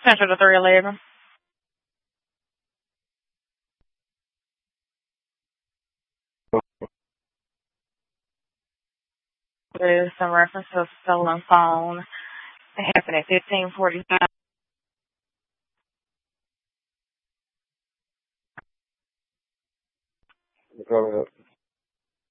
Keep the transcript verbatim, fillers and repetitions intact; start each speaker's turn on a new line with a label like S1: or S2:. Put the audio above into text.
S1: Central to three eleven. There's some reference to a stolen phone. It happened at fifteen forty-five.
S2: Coming up.